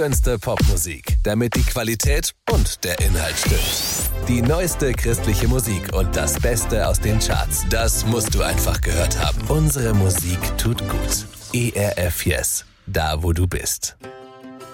Schönste Popmusik, damit die Qualität und der Inhalt stimmt. Die neueste christliche Musik und das Beste aus den Charts, das musst du einfach gehört haben. Unsere Musik tut gut. ERF Yes, da wo du bist.